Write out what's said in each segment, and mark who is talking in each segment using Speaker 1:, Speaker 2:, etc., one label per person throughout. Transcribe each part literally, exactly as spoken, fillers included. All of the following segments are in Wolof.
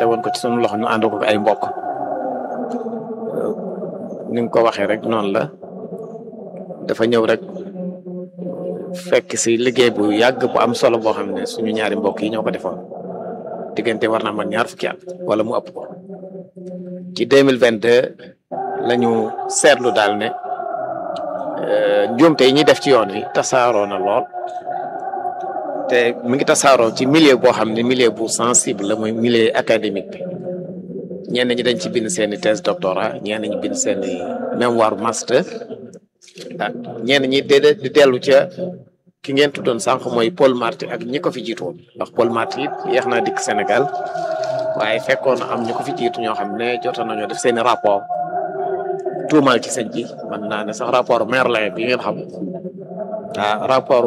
Speaker 1: tegoon ko ci sunu loxo ñu ànd ko ay mbokk ni nga ko waxee rek noonu la dafa ñëw rek fekk si liggéey bu yàgg bu am solo boo xam ne suñu ñaari mbokk yi ñoo ko defoon diggante war naa man ñaar fukki at wala mu ëpp ko ci deux mille vingt deux la ñu seetlu daal ne njuumte yi ñuy def ci yoon wi tasaaroo na lool te mi ngi tasaaroo ci milieu boo xam ne milieu bu sensible la mooy milieu académique bi ñenn ñi dañ ci bind seeni thèse doctorat ñenn ñi bind seeni mémoire master ah ñenn ñi déedéet di dellu ca ki ngeen tuddoon sànq mooy Paul Marty ak ñi ko fi jiitu woon ndax Paul Marty it yeex naa dikk Sénégal waaye fekkoon na am ñu ko fi jiitu ñoo xam ne jotoon nañoo def seeni rapport tuumal ci sëñ bi mën naa ne sax rapport Merlin bi ngeen xam ah rapport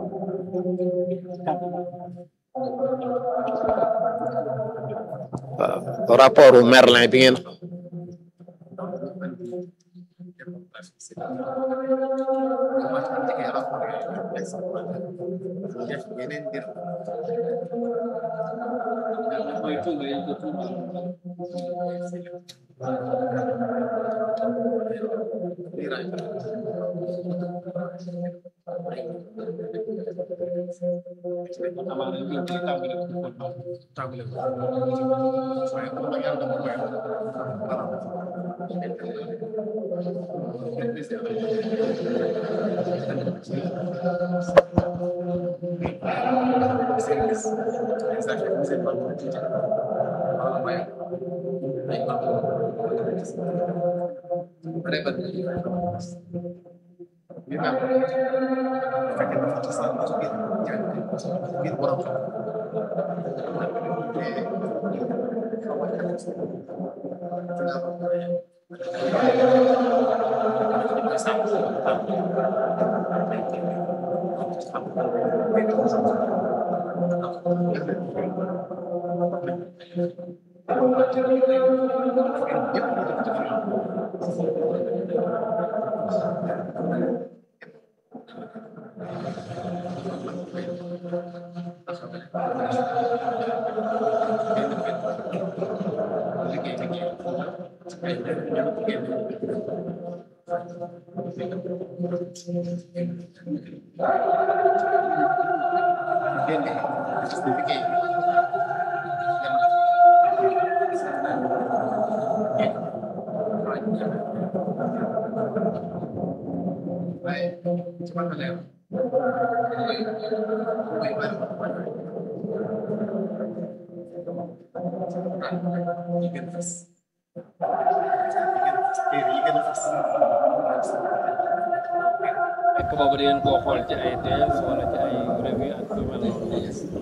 Speaker 1: rapport Merlin bi ngeen
Speaker 2: fekk boobu da ngeen koo xool ci ay thèse wala ci ay revue ak yu mel noonu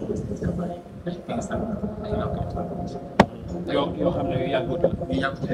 Speaker 2: yoo yoo xam ne yu yàggut la yu yàggut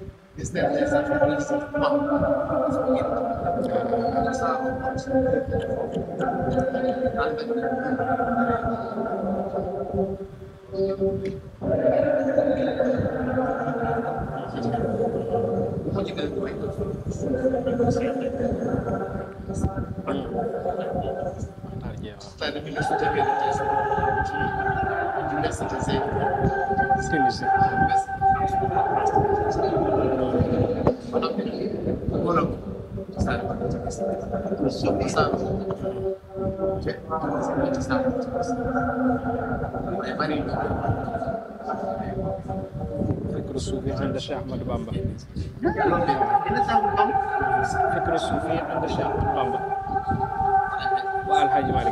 Speaker 2: فكر الصوفي عند الشيخ أحمد بامبا فكر الصوفي عند الشيخ أحمد بامبا والحاج مالك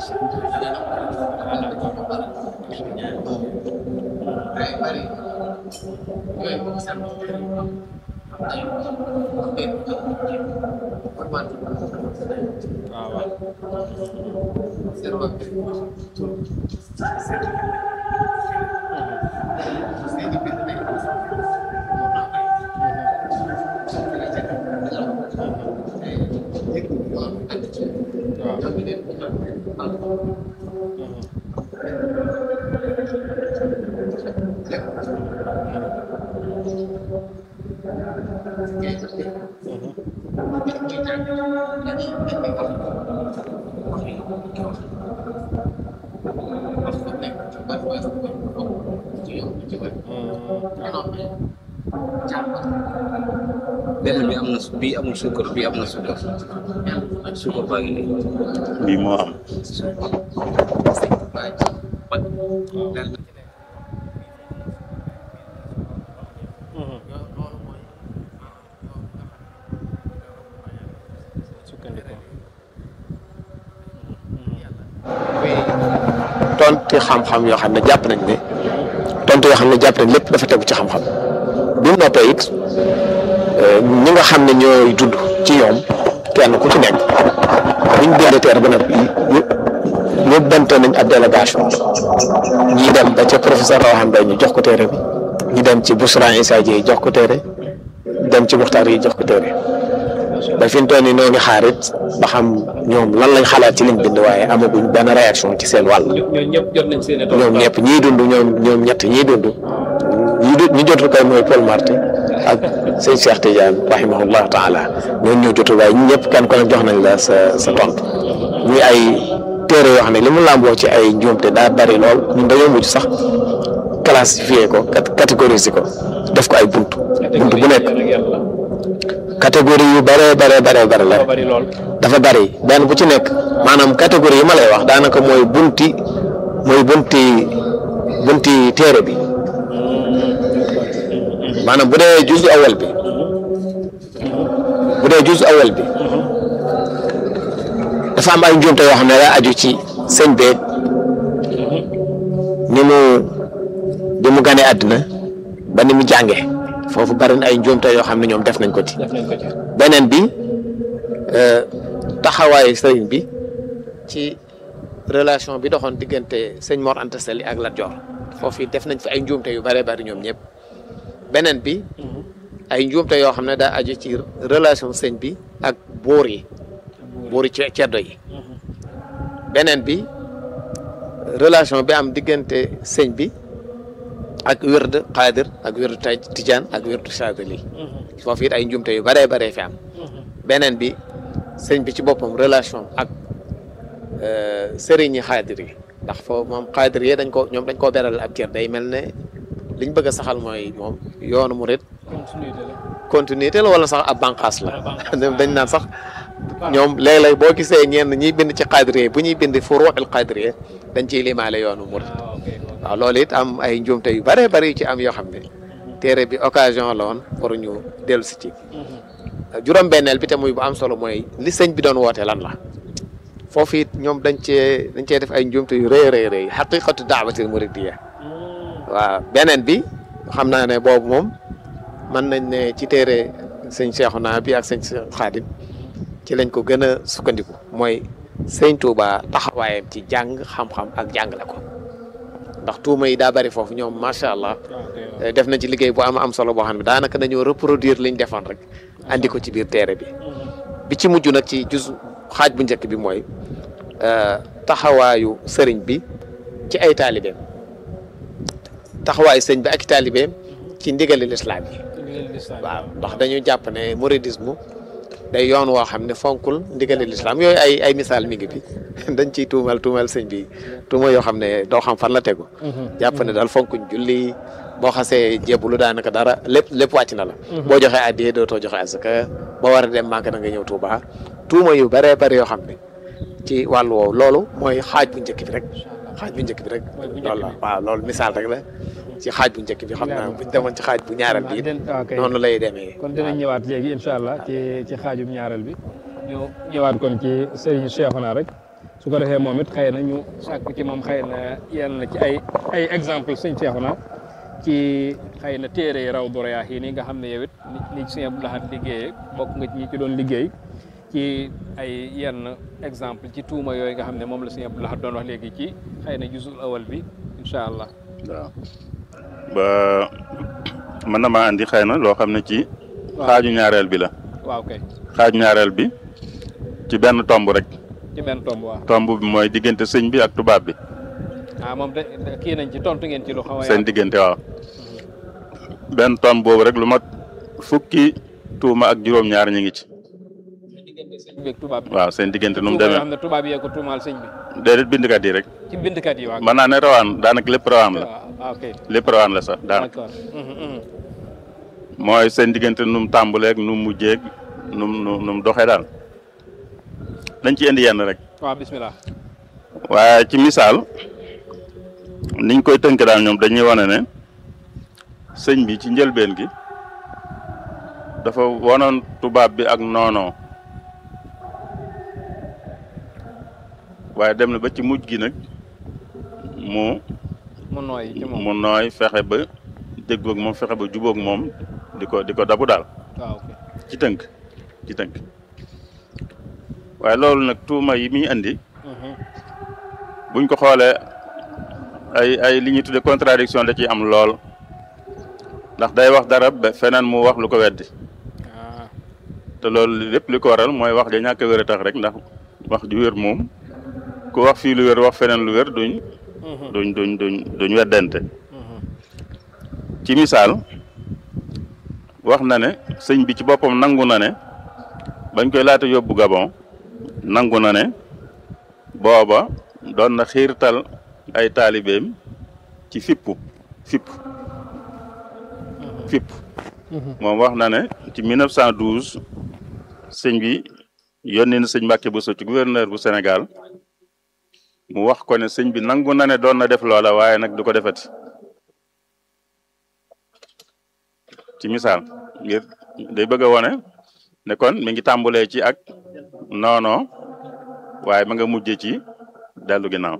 Speaker 3: benn bi am na bii amul suukar bii am na suukar suukar baa ngi nii
Speaker 4: bii moo am
Speaker 1: tonti xam-xam yoo xam ne jàpp nañ ne tontu yoo xam ne jàpp nañ lépp dafa tegu ci xam-xam bi mu noppee it ñi nga xam ne ñooy dund ci ñoom kenn ku ci nekk buñ bindee teer ba nag yóbbante nañ ab délégation ñii dem ba ca professeur Rawane Mbaye ñu jox ko téere bi ñu dem ci Bousra Issa Dieye jox ko téere dem ci Muxtaar yi jox ko téere ba fi mu toll nii noo ngi xaar it ba xam ñoom lan lañ xalaat ci liñ bind waaye amaguñ benn réaction ci seen wàll.
Speaker 2: ñoom ñëpp jot nañ seen i
Speaker 1: ñoom ñëpp ñiy dund ñoom ñoom ñett ñiy dund ñi ñi jotul koy mooy Paul Marty ak sëñ Cheikh Tidiane rahimahullahu taala ñooñu ñoo jotul waaye ñi ñëpp kenn ku ne jox nañ la sa sa tontu muy ay téere yoo xam ne li mu làmboo ci ay njuumte daa bari lool ñun dañoo mujj sax classifier ko catégoriser ko def ko ay buntu buntu bu nekk. catégorie yu bëree bëree bëree bëri la dafa bëri benn bu ci nekk maanaam catégorie yi ma lay wax daanaka mooy bunti mooy bunti bunti téere bi maanaam bu dee juzu awal bi bu dee juzu awal bi dafa am ay njuumte yoo xam ne daa aju ci sëñ beeg ni mu di mu gane àddina ba ni mu jànge foofu bari na ay njuumte yoo xam ne ñoom def nañ ko ci beneen bi taxawaayu sëriñ bi ci relation bi doxoon diggante sëñ Mor Anta Sali ak Lat Joor foofu it def nañ fi ay njuumte yu bëree bëri ñoom ñëpp beneen bi ay njuumte yoo xam ne daa aju ci relation sëñ bi ak buur yi buur yi ceddo yi beneen bi relation bi am diggante sëñ bi ak wérd Xaadir ak wérdu Tijaan ak wérdu Saadili foofu it ay njuumte yu bëree bëree fi am beneen bi sëñ bi ci boppam relation ak sëriñi Xaadir yi ndax foofu moom Xaadir yi dañ ko ñoom dañ koo beral ab cër day mel ne liñ bëgg a saxal mooy moom yoonu murit continuité la wala sax ab bànqaas la dañ naan sax ñoom léeg-léeg boo gisee ñenn ñiy bind ci Xaadir yi bu ñuy bind furuuxul Xaadir yi dañ ciy limaale yoonu murit waaw loolu it am ay njuumte yu bëree bëri yu ci am yoo xam ne téere bi occasion la woon pour ñu dellu si ci juróom-benneel bi te muy bu am solo mooy li sëñ bi doon woote lan la foofu it ñoom dañ cee dañ cee def ay njuumte yu rëy rëy rëy xaqiqatu daawatil muridiyya waaw beneen bi xam naa ne boobu moom mën nañ ne ci téere sëñ Cheikhouna bi ak sëñ Xaadim ci lañ ko gën a sukkandiku mooy sëñ Touba taxawaayam ci jàng xam-xam ak jàngale ko ndax tuuma yi daa bari foofu ñoom macha allah def nañ ci liggéey bu am am solo boo xam ne daanaka dañoo reproduire liñ defoon rek andi ko ci biir téere bi bi ci mujj nag ci jus xaaj bu njëkk bi mooy taxawaayu sëriñ bi ci ay taalibeem taxawaayu sëriñ bi ak i taalibeem ci ndigali lislaam yi waaw ndax dañu jàpp ne mouridisme day yoon woo xam ne fonkul ndigali lislaam yooyu ay ay misaal mi ngi fi dañ ciy tuumal tuumal sëñ bi tuuma yoo xam ne doo xam fan la tegu jàpp ne daal fonkuñ julli boo xasee jébbalu daanaka dara lépp lépp wàcc na la boo joxee addiya dootoo joxe asaka boo war a dem Màkka da nga ñëw Tuuba tuuma yu bëree bëri yoo xam ne ci wàllu woowu loolu mooy xaaj bu njëkk bi rek xaaj bu njëkk bi rek loolu la waaw loolu misaal rek la ci xaaj bu njëkk bi xam naa buñ demoon ci xaaj bu ñaareel bi noonu lay demee
Speaker 2: kon dinañ ñëwaat léegi incha allah ci ci xaajum ñaareel bi ñu ñëwaat kon ci Serigne Cheikhouna rek su ko defee moom it xëy na ñu sàkk ci moom xëy na yenn ci ay ay exemple Serigne Cheikhouna ci xëy na téere yi Rawdu Rayaahiin yi nga xam ne yow it ni ci Sëñ Abdou Lahad liggéeyee bokk nga ci ñi ci doon liggéey ci ay yenn exemple ci tuuma yooyu nga xam ne moom la Sëñ Abdou Lahad doon wax léegi ci xëy na jusul awal bi incha allah.
Speaker 4: waaw ba mën na maa andi xëy na loo xam ne ci. xaaju ñaareel bi la.
Speaker 2: waaw kay
Speaker 4: xaaju ñaareel bi ci benn tomb rek.
Speaker 2: ci benn tomb waaw.
Speaker 4: tomb bi mooy diggante sëñ bi ak tubaab bi.
Speaker 2: ah moom de kii nañ ci tontu ngeen ci lu xaw a
Speaker 4: seen diggante waaw. benn tomb boobu rek lu mat fukki tuuma ak juróom-ñaar ñu ngi ci. waaw seen diggante nu mu demee
Speaker 2: xam ne tubaab yee ko tuumaal sëñ bi.
Speaker 4: déedéet bindkat yi rek.
Speaker 2: ci bindkat yi waaw.
Speaker 4: mën naa ne rawaan daanaka lépp rawaan la.
Speaker 2: waaw ok
Speaker 4: lépp rawaan la sax daanaka. mooy seen diggante nu mu tàmbalee nu mu mujjee nu mu nu mu doxee daal. dañ ci indi yenn rek.
Speaker 2: waaw bismillah.
Speaker 4: waaye ci misaal niñ koy tënk daal ñoom dañuy wane ne sëñ bi ci njëlbeen gi dafa wonoon tubaab bi ak noonoo waaye dem na ba ci mujj gi nag mu
Speaker 2: mu nooy ci moom
Speaker 4: mu nooy fexe ba déggoog moom fexe ba jubóog moom di ko di ko dabu daal.
Speaker 2: waaw
Speaker 4: ci tënk ci tënk waaye loolu nag tuuma yi muy andi buñ ko xoolee ay ay li ñuy tudde contradiction da ciy am lool ndax day wax dara ba feneen mu wax lu ko weddi te loolu lépp li ko waral mooy wax ja ñàkk a wér a tax rek ndax wax ju wér moom ku wax fii lu wér wax feneen lu wér duñ duñ duñ duñ duñ weddente ci misaal wax na ne sëñ bi ci boppam nangu na ne bañ koy laata yóbbu Gabon nangu na ne booba doon na xiirtal ay taalibeem ci fippu fipp fipp moom wax na ne ci mille neuf cent douze sëñ bi yónni na sëñ Mbàkke Bousso ci gouverneur bu Sénégal mu wax ko ne sëñ bi nangu na ne doon na def loola waaye nag du ko defati ci misaal ngir day bëgg a wone ne kon mi ngi tàmbulee ci ak noono waaye ma nga mujje ci dellu ginnaaw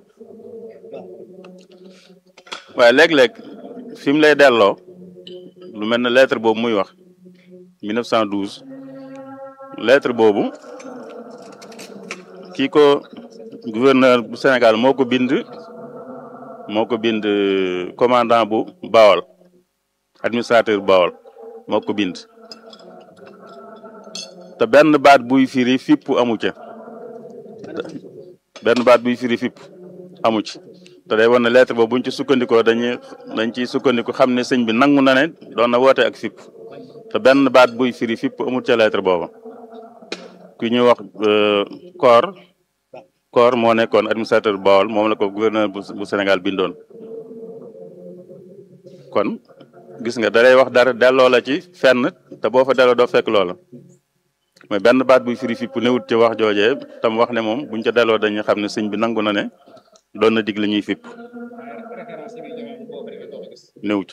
Speaker 4: waaye léeg-léeg fi mu lay delloo lu mel ne lettre boobu muy wax mille neuf cent douze lettre boobu kii ko gouverneur bu Sénégal moo ko bind moo ko bind commandant bu Bawol administrateur Bawol moo ko bind te benn baat buy firi fipp amu ca benn baat buy firi fipp amu ci te day wane ne lettre boobu buñ ci sukkandikoo dañuy dañ ciy sukkandiku xam ne sëñ bi nangu na ne doon na woote ak fipp te benn baat buy firi fipp amul ca lettre boobu ku ñuy wax koor koor moo nekkoon administrateur Bawol moom la ko gouverneur bu Sénégal bindoon kon gis nga da lay wax dara delloo la ci fenn te boo fa delloo doo fekk loola mais benn baat buy firi fipp newut ci wax joojee tam wax ne moom buñ ca delloo dañuy xam ne sëñ bi nangu na ne doon na dig la ñuy fipp newut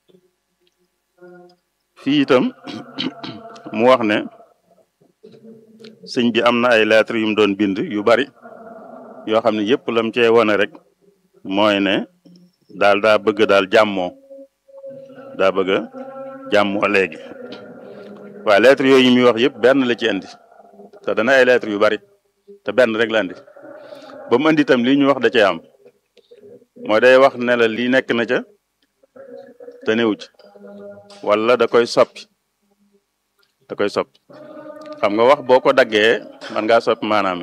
Speaker 4: fii itam mu wax ne sëñ bi am na ay lettres yu mu doon bind yu bari yoo xam ne yëpp lam cee wone rek mooy ne daal daa bëgg daal jàmmoo daa bëgg a jàmmoo léegi waaye lettres yooyu yi muy wax yëpp benn la ci indi te dana ay lettres yu bari te benn rek la indi ba mu indi itam lii ñu wax da cee am mooy day wax ne la lii nekk na ca te néew ci wala da koy soppi da koy soppi xam nga wax boo ko daggee man ngaa soppi maanaam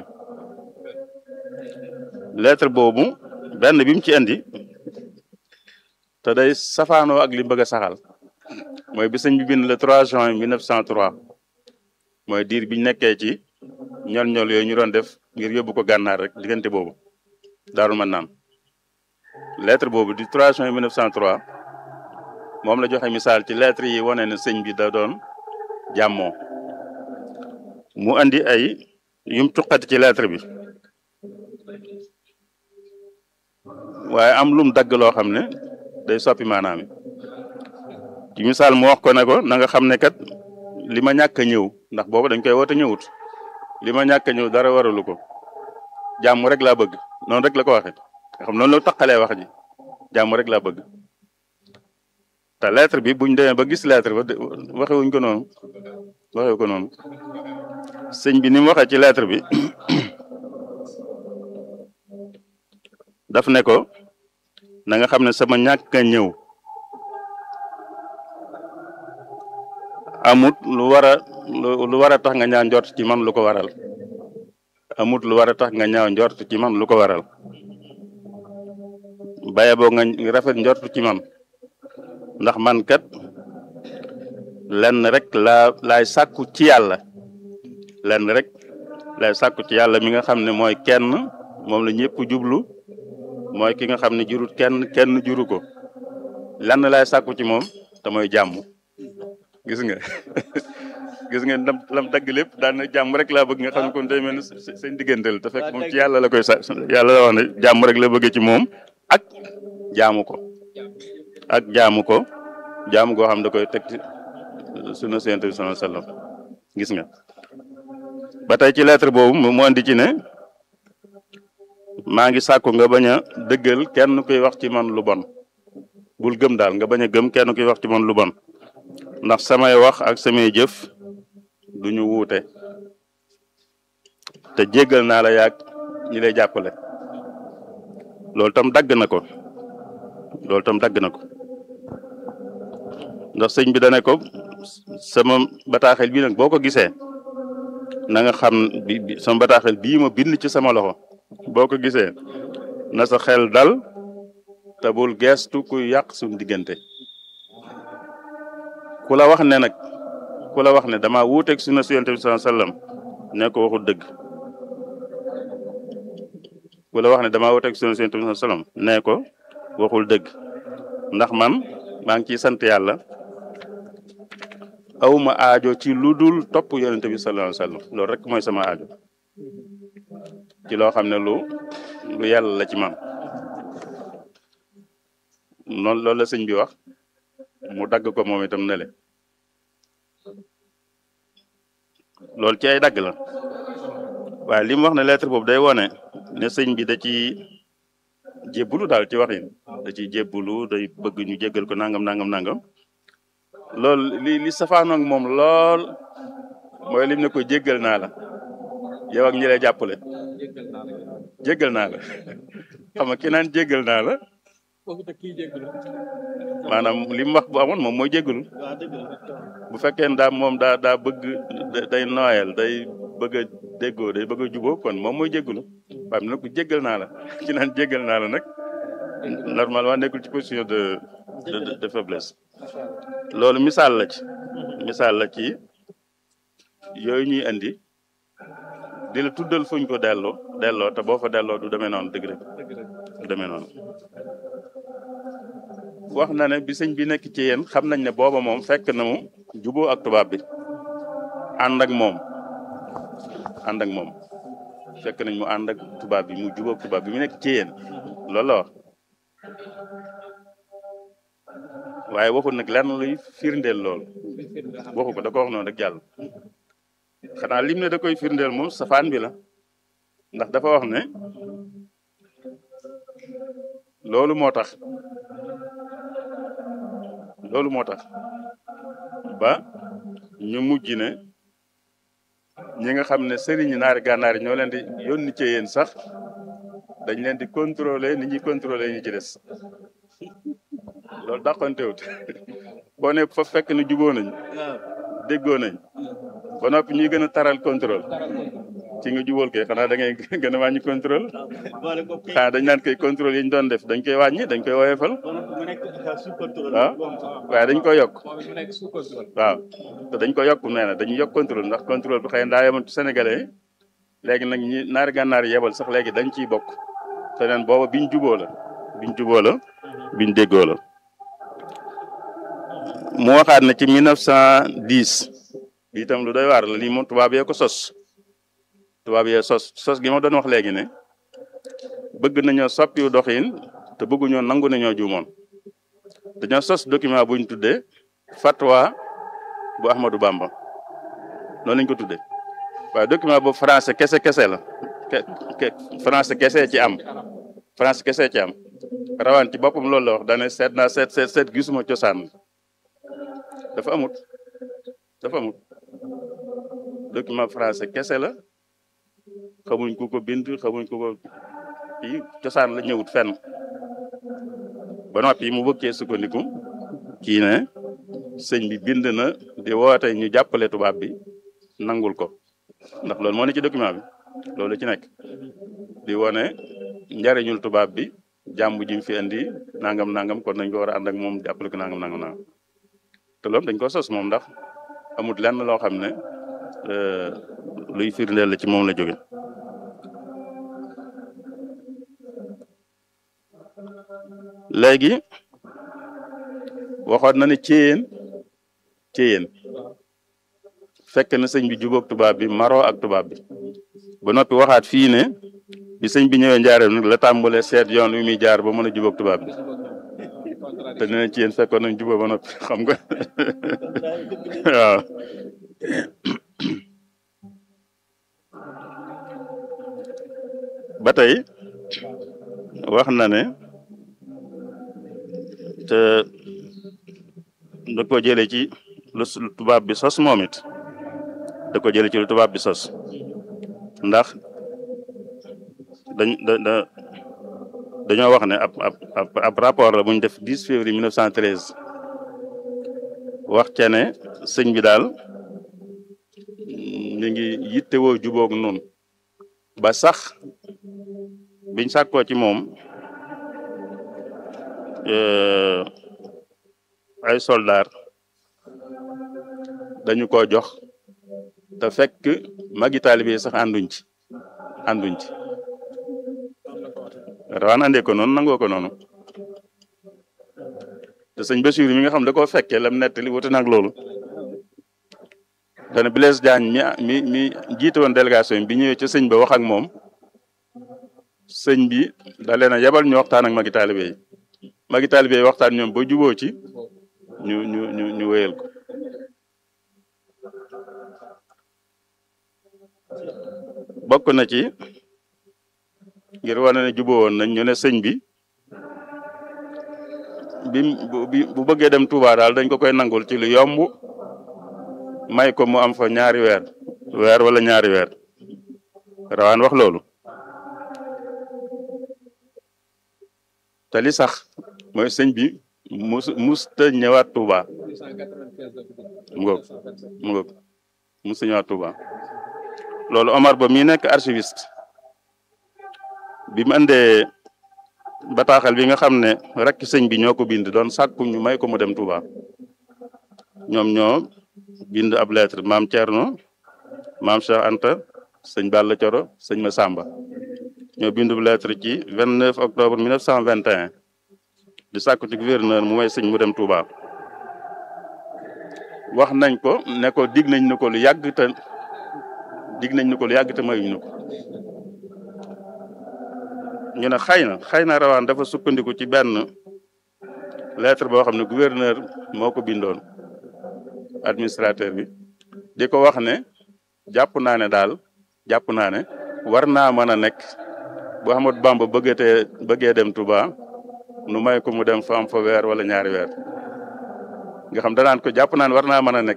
Speaker 4: lettre boobu benn bi mu ci indi te day safaanoo ak li bëgg a saxal mooy bi sëñ bi bind le trois juin mille neuf cent trois mooy diir biñ nekkee ci ñol ñol yooyu ñu doon def ngir yóbbu ko gànnaar rek diggante boobu daarul man naan lettre boobu du trois juin mille neuf cent trois moom la joxe misaal ci lettre yi wane ne sëñ bi da doon jàmmoo mu andi ay yum tuqati ci lettre bi waaye am lum dagg loo xam ne day soppi maanaam ci misaal mu wax ko ne ko na nga xam ne kat li ma ñàkk a ñëw ndax boobu dañ koy woote ñëwut li ma ñàkk a ñëw dara waralu ko jàmm rek laa bëgg noonu rek la ko waxee nga xam noonu la taqalee wax ji jàmm rek laa bëgg te lettre bi buñ demee ba gis lettre ba waxewuñ ko noonu waxewu ko noonu sëñ bi ni mu waxee ci lettre bi daf ne ko na nga xam ne sama ñàkk a ñëw amut lu war a lu war a tax nga ñaaw njort ci man lu ko waral amut lu war a tax nga ñaaw njort ci man lu ko waral baye boo nga rafet njort ci man ndax man kat lenn rek laa laay sàkku ci yàlla lenn rek laay sàkku ci yàlla mi nga xam ne mooy kenn moom la ñëpp jublu mooy ki nga xam ne jurut kenn kenn juru ko lenn laay sàkku ci moom te mooy jàmm gis nga gis nga lam lam dagg lépp daan na jàmm rek laa bëgg nga xam ne kon day mel ne seen digganteel te fekk moom ci yàlla la koy sa yàlla la wax ne jàmm rek la bëgg ci moom ak jaamu ko ak jaamu ko jaamu goo xam da koy teg ci sunna Yonent bi sallallahu alayhi wasallam gis nga ba tey ci lettre boobu mu andi ci ne maa ngi sàkku nga bañ a dëggal kenn kuy wax ci man lu bon bul gëm daal nga bañ a gëm kenn kuy wax ci man lu bon ndax samay wax ak samay jëf duñu wuute te jéggal naa la yaag ñi lay jàppale loolu tam dagg na ko loolu tam dagg na ko ndax sëñ bi dane ko sama bataaxel bii nag boo ko gisee na nga xam bi sama bataaxel bii ma bind ci sama loxo boo ko gisee na sa xel dal te bul geestu kuy yàq suñu diggante ku la wax ne nag ku la wax ne dama wuuteeg sunna Yonent bi sallallahu alayhi wasallam ne ko waxul dëgg ku la wax ne dama wuuteeg sunna Yonent bi sallallahu alayhi wasallam ne ko waxul dëgg ndax man maa ngi ciy sant yàlla awma aajo ci lu dul topp Yonent bi sallallahu alayhi wasallam loolu rek mooy sama aajo ci loo xam ne lu lu yàlla la ci man noonu loolu la sëñ bi wax mu dagg ko moom itam ne le loolu ci ay dagg la waaye li mu wax ne lettre boobu day wone ne sëñ bi da ci jébbulu daal ci waxin da ci jébbulu day bëgg ñu jéggal ko nangam nangam nangam loolu li li safaanoog moom lool mooy lim ne ko jéggal naa la yow ak ñi lay jàppale jéggal naa la xam nga ki naan jéggal naa la maanaam li mu wax bu amoon moom mooy jéggalu bu fekkee ne daa moom daa daa bëgg day nooyal day bëgg a déggoo day bëgg a juboo kon moom mooy jéggalu waaye nag ku jéggal naa la ki naan jéggal naa la nag normalement nekkul ci position de de de faiblesse loolu misaal la ci misaal la ci yooyu ñuy andi di la tuddal fuñ ko delloo delloo te boo fa delloo du demee noonu dëgg rek du demee noonu wax na ne bi sëñ bi nekk ci yéen xam nañ ne booba moom fekk na mu juboo ak tubaab bi ànd ak moom ànd ak moom fekk nañ mu ànd ak tubaab bi mu juboo ak tubaab bi mu nekk ci yéen loolu la wax waaye waxul nag lenn luy firndeel loolu waxu ko da ko wax noonu rek jàll xanaa lim ne da koy firndeel moom safaan bi la ndax dafa wax ne loolu moo tax loolu moo tax ba ñu mujj ne ñi nga xam ne sëriñi naari gànnaar yi ñoo leen di yónni ci yéen sax dañ leen di contrôler ni ñuy contrôler ñi ci des loolu dàqantewut boo ne fa fekk ni juboo nañ déggoo nañ ba noppi ñuy gën a taral contrôle ci nga jubóol kay xanaa da ngay gën a wàññi contrôle xanaa dañ naan koy contrôle yi ñu doon def dañ koy wàññi dañ koy woyefal waaw waaye dañ koy yokk waaw te dañ ko yokk nee na dañuy yokk contrôle ndax contrôle bi xëy na daa yemoon ci sénégalais yi léegi nag ñi naari gànnaar yebal sax léegi dañ ciy bokk te neen booba biñ juboo la biñ juboo la biñ déggoo la mu waxaat na ci mille neuf cent dix bi itam lu doy waar la lii moom tubaab yee ko sos tubaab yee sos sos gi ma doon wax léegi ne bëgg nañoo soppiwu doxin te bëgguñoo nangu nañoo juumoon dañoo sos document buñ tuddee fatwa bu Ahmadou Bamba noonu lañ ko tuddee waaye document boobu français kese kese la ke français kese ci am français kese ci am rawaan ci boppam loolu la wax daane seet naa seet seet seet gisuma cosaan dafa amut dafa amut document français kese la xamuñ ku ko bind xamuñ ku ko kii cosaan la ñëwut fenn ba noppi mu bëggee sukkandiku kii ne sëñ bi bind na di woote ñu jàppale tubaab bi nangul ko ndax loolu moo ne ci document bi loolu ci nekk di wone njariñul tubaab bi jàmm ji mu fi indi nangam nangam kon nañ ko war a ànd ak moom jàppale ko nangam nangam nangam te loolu dañ ko sos moom ndax amut lenn loo xam ne luy firndeel la ci moom la jóge léegi waxoon na ne céyeen céyeen fekk na sëñ bi jubóog tubaab bi maroo ak tubaab bi ba noppi waxaat fii ne bi sëñ bi ñëwee njaareem nag la tàmbalee seet yoon wi muy jaar ba mën a jubóog tubaab bi te nee na céyeen fekkoon nañ jubóo ba noppi xam nga waaw ba tey wax na ne te da ko jëlee ci lu tubaab bi sos moom it da ko jëlee ci lu tubaab bi sos ndax dañ da da dañoo wax ne ab ab ab rapport la bu ñu def dix février mille neuf cent treize wax ca ne sëñ bi daal mi ngi yittewoo jubóog noonu ba sax biñ sàkkoo ci moom ay soldaar dañu ko jox te fekk magi taalibe yi sax ànduñ ci ànduñ ci rawaan andee ko noonu nangoo ko noonu te sëñ Bassirou mi nga xam da koo fekkee lam nettali wuute nag loolu dana Blaise Diagne mi mi mi jiite woon délégation bi ñëwee ca sëñ ba wax ak moom sëñ bi da leen a yebal ñu waxtaan ak magi taalibe yi magi taalibe yi waxtaan ñoom ba juboo ci ñu ñu ñu ñu wéyal ko bokk na ci ngir wane ne juboo woon nañ ñu ne sëñ bi bi bu bëggee dem Touba daal dañ ko koy nangul ci lu yomb may ko mu am fa ñaari weer weer wala ñaari weer rawaan wax loolu te li sax mooy sëñ bi mus musta ñëwaat Touba mu ngoog mu ngoog musta ñëwaat Touba loolu Omar Ba mi nekk archiviste bi mu andee bataaxal bi nga xam ne rek sëñ bi ñoo ko bind doon sàkku ñu may ko mu dem Touba ñoom ñoo bind ab lettre maam Thierno maam Cheikh Anta sëñ Balla Coro sëñ Massamba ñoo bind ab lettre ci vingt neuf octobre mille neuf cent vingt et un di sàkku ci gouverneur mu may sëñ mu dem Touba wax nañ ko ne ko dig nañ ne ko lu yàgg te dig nañ ne ko lu yàgg te mayuñ ne ko ñu ne xëy na xëy na rawaan dafa sukkandiku ci benn lettre boo xam ne gouverneur moo ko bindoon administrateur bi di ko wax ne jàpp naa ne daal jàpp naa ne war naa mën a nekk bu Ahmadou Bamba bëggatee bëggee dem Touba nu may ko mu dem fa am fa weer wala ñaari weer nga xam danaan ko jàpp naa ne war naa mën a nekk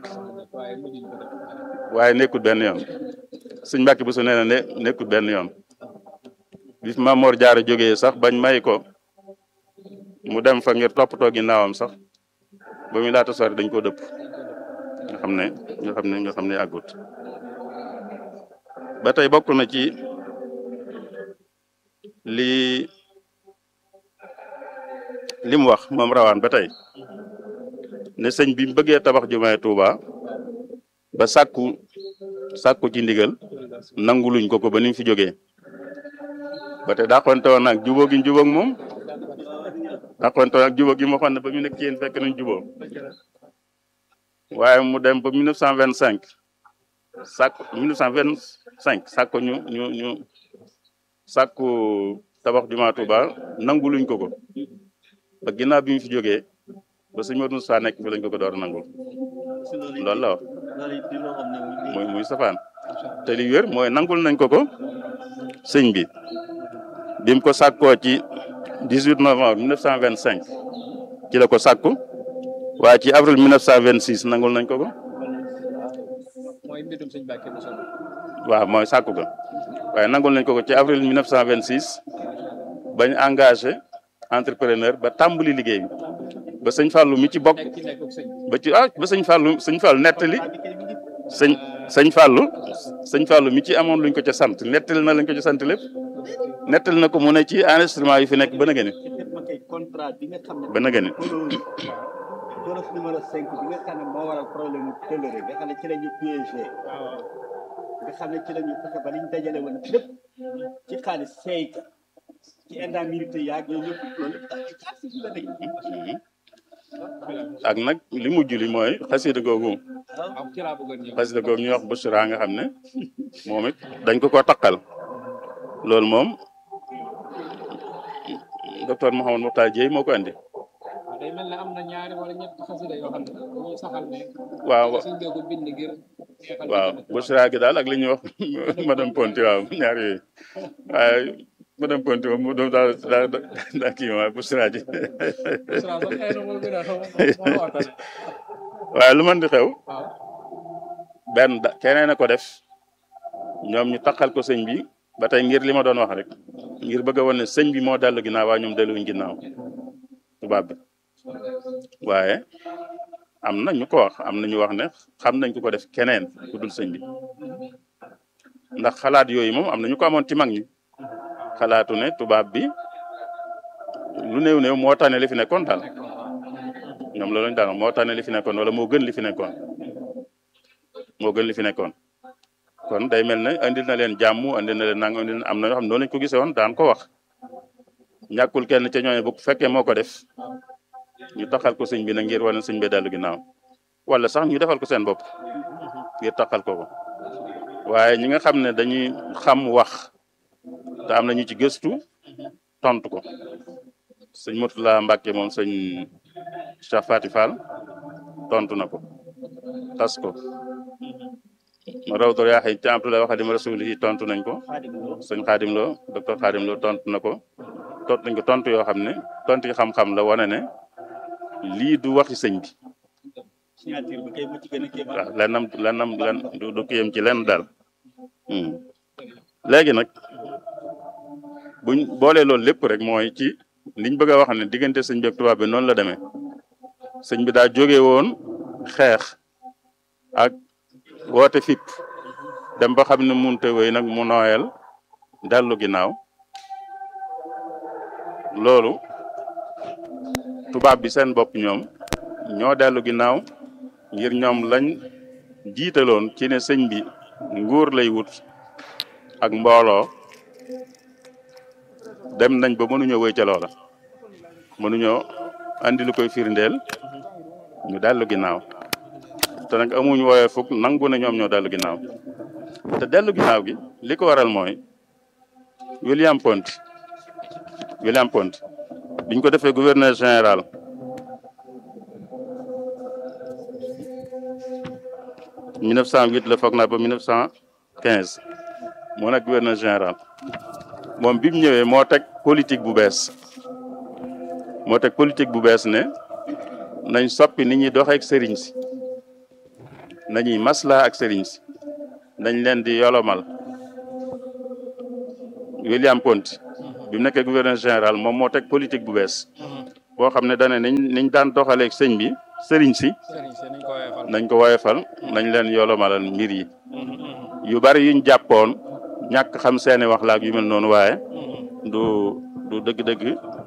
Speaker 4: waaye nekkul benn yoon sëñ Mbàkke Buso nee na ne nekkul benn yoon bi fi Maam Mor Jaara jógee sax bañ may ko mu dem fa ngir toppatoo ginnaawam sax ba muy laata sori dañ ko dëpp nga xam ne nga xam ne nga xam ne àggut ba tey bokk na ci li li mu wax moom rawaan ba tey ne sëñ bi mu bëggee tabax jumaay Tuuba ba sàkku sàkku ci ndigal nanguluñ ko ko ba ni mu fi jógee ba tey dàqonte woon nag jubóo gi jubóog moom dàqonte woon ak jubóog gi ma xam ne ba mu nekk ci yéen fekk nañ jubóo waaye mu dem ba mille neuf cent vingt cinq sàkku mille neuf cent vingt cinq sàkku ñu ñu ñu sàkku tabax jumaa Tuuba nanguluñ ko ko ba ginnaaw bi mu fi jógee ba sëñ Modou Moussa nekk fi lañ ko ko door a nangul loolu la wax muy muy safaan te li wér mooy nangul nañ ko ko sëñ bi bi mu ko sàkkoo ci dix-huit novembre mille neuf cent vingt cinq ci la ko sàkku waaye ci avril mille neuf cent vingt six nangul nañ ko ko waaw mooy sàkku ko waaye nangul nañ ko ko ci avril mille neuf cent vingt six bañ engagé entrepreneur ba tàmbali liggéey bi ba sëñ Fallou mi ci bokk ba ci ah ba sëñ Fallou sëñ Fallou nettali sëñ sëñ Fallou sëñ Fallou mi ci amoon luñ ko ca sant nettali na lañ ko ca sant lépp nettali na ko mu ne ci enregistrement yi fi nekk ba na gëne ba na gëne
Speaker 5: dolos numéro cinq bi nga xam ne moo waral problème tëlëre nga xam ne ci la ñu piégé nga xam ne ci la ñu fexe ba liñ dajale woon lépp ci xaalis seey ci indemnité yaag yooyu yëpp loolu
Speaker 4: ak nag li mujj li mooy xasida googu xasida googu ñuy wax Bushra nga xam ne moom it dañ ko ko takkal loolu moom docteur Mouhamadou Mokhtar Dieye moo ko andi
Speaker 2: day mel ne am na ñaari wala ñetti xasida yoo xam ne ñuy saxal ne
Speaker 4: waaw
Speaker 2: suñ ko bind ngir
Speaker 4: waaw Bushra gi daal ak li ñuy wax madame Ponti waaw ñaar yooyu waaye madame Ponti moom doom daal daal daal kii waaye Bushra ji waaye lu mën di xew benn da keneen a ko def ñoom ñu taxal ko sëñ bi ba tey ngir li ma doon wax rek ngir bëgg a wane ne sëñ bi moo dellu ginnaaw waaye ñoom delluwuñ ginnaaw tubaab bi waaye am na ñu ko wax am na ñu wax ne xam nañ ku ko def keneen ku dul sëñ bi ndax xalaat yooyu moom am na ñu ko amoon ci mag ñi xalaatu ne tubaab bi lu néew néew moo tane li fi nekkoon daal ñoom loolu lañ daal moo tane li fi nekkoon wala moo gën li fi nekkoon moo gën li fi nekkoon kon day mel ne andil na leen jàmm andil na leen nang andil am na ñoo xam ne noonu lañ ko gisee woon daan ko wax ñàkkul kenn ca ñooñu bu fekkee moo ko def ñu taxal ko sëñ bi na ngir wane sëñ bi dellu ginnaaw wala sax ñu defal ko seen bopp ngir taxal ko ko waaye ñi nga xam ne dañuy xam wax te am na ñu ci gëstu tontu ko sëñ Mourtala Mbacke moom sëñ Cheikh Fati Fall tontu na ko tas ko ma raw door yaa xëy ci Abdoulaye Waxadim Rasulihi tontu nañ ko sëñ Xaadim Lo docteur Xaadim Lo tontu na ko tontu nañ ko tontu yoo xam ne tontu yi xam-xam la wane ne lii du waxi sëñ bi waaw lennam lennam len du kiyam ci lenn daal léegi nag buñ boolee loolu lépp rek mooy ci liñ bëgg a wax ne diggante sëñ bi ak tubaab bi noonu la demee sëñ bi daa jóge woon xeex ak woote fipp dem ba xam ne munte wéy nag mu nooyal dellu ginnaaw loolu tubaab bi seen bopp ñoom ñoo dellu ginnaaw ngir ñoom lañ jiitaloon ci ne sëñ bi nguur lay wut ak mbooloo dem nañ ba mënuñoo wéy ca loola mënuñoo andi lu koy firndeel ñu dellu ginnaaw te nag amuñ wooye fukk nangu ne ñoom ñoo dellu ginnaaw te dellu ginnaaw gi li ko waral mooy William Ponty William Ponty biñ ko defee gouverneur général mille neuf cent huit la foog naa ba mille neuf cent quinze moo nekk gouverneur général moom bi mu ñëwee moo teg politique bu bees moo teg politique bu bees ne nañ soppi nit ñi doxee ak sëriñ si nañuy maslaa ak sëriñ si nañ leen di yolomal William Ponty bi mu nekkee gouverneur général moom moo teg politique bu bees boo xam ne dane niñ niñ daan doxaleeg sëñ bi sëriñ si nañ ko woyofal nañ leen yolomalal mbir yi yu bari yuñ jàppoon ñàkk xam seeni wax laak yu mel noonu waaye du du dëgg-dëgg